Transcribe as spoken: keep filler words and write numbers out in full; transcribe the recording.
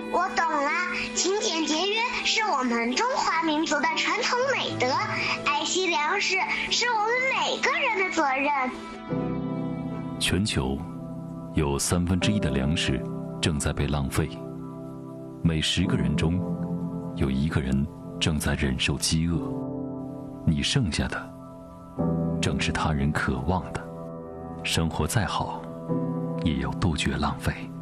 我懂了，勤俭节约是我们中华民族的传统美德，爱惜粮食是我们每个人的责任。 全球有三分之一的粮食正在被浪费，每十个人中有一个人正在忍受饥饿，你剩下的正是他人渴望的。生活再好，也要杜绝浪费。